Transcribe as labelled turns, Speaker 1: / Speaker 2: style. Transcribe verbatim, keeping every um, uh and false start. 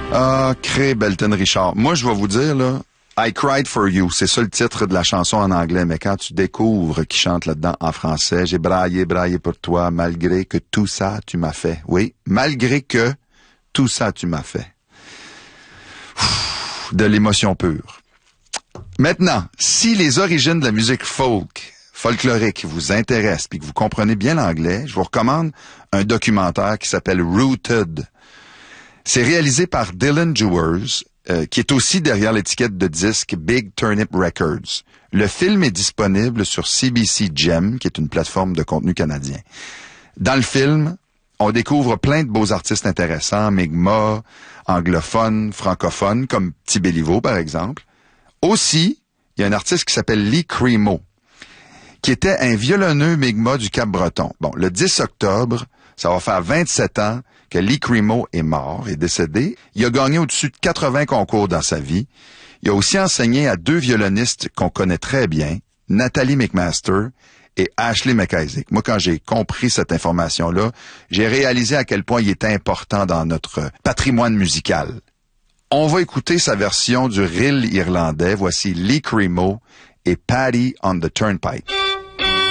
Speaker 1: Ah, Cray Belton Richard. Moi, je vais vous dire, là, I Cried for You, c'est ça le titre de la chanson en anglais, mais quand tu découvres qui chante là-dedans en français, j'ai braillé, braillé pour toi, malgré que tout ça, tu m'as fait. Oui, malgré que tout ça, tu m'as fait. De l'émotion pure. Maintenant, si les origines de la musique folk, folklorique vous intéressent puis que vous comprenez bien l'anglais, je vous recommande un documentaire qui s'appelle Rooted. C'est réalisé par Dylan Dewars, euh, qui est aussi derrière l'étiquette de disque Big Turnip Records. Le film est disponible sur C B C Gem, qui est une plateforme de contenu canadien. Dans le film, on découvre plein de beaux artistes intéressants, Mi'kmaq, anglophones, francophones, comme Petit Béliveau, par exemple. Aussi, il y a un artiste qui s'appelle Lee Cremo, qui était un violonneux Mi'kmaq du Cap-Breton. Bon, le dix octobre, ça va faire vingt-sept ans que Lee Cremo est mort, est décédé. Il a gagné au-dessus de quatre-vingts concours dans sa vie. Il a aussi enseigné à deux violonistes qu'on connaît très bien, Nathalie McMaster et Ashley McIsaac. Moi, quand j'ai compris cette information-là, j'ai réalisé à quel point il était important dans notre patrimoine musical. On va écouter sa version du reel irlandais. Voici Lee Cremo et Paddy on the Turnpike.